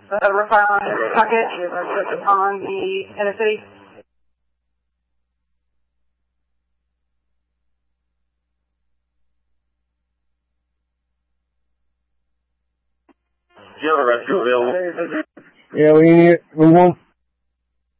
refiling package on the inner city. Do you have a rescue available? Yeah, we won't